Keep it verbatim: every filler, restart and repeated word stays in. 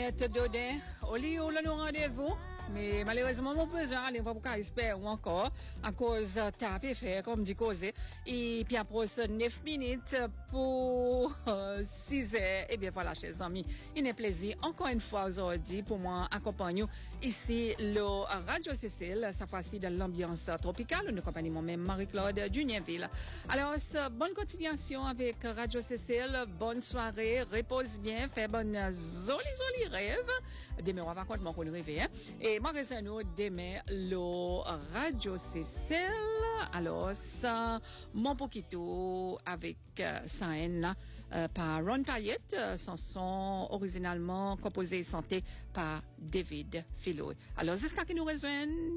Maître Dodin, au lieu où nous rendez-vous, mais malheureusement, mon besoin, aller pas pour espérer ou encore, à cause de taper faire, comme dit causer, et puis après ça, neuf minutes pour euh, six heures, et bien voilà, chers amis, il est plaisir, encore une fois aujourd'hui, pour moi, accompagner ici, le Radio Cécile, cette fois-ci dans l'ambiance tropicale, nous accompagnons moi-même Marie-Claude Junienville. Alors, bonne continuation avec Radio Cécile, bonne soirée, repose bien, fais bonne zoli zoli rêve. Demain, on va raconter mon rêve, hein. Et moi, je nous demain le Radio Cécile. Alors, ça, mon poquito avec euh, Sahen là, euh, par Ron Payette, euh, chanson originalement composée et chantée par David Philo. Alors, jusqu'à ce que nous rejoignent.